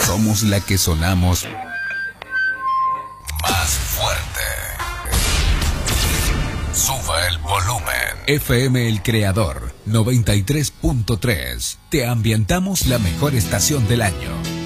Somos la que sonamos más fuerte. Suba el volumen. FM El Creador 93.3. Te ambientamos la mejor estación del año.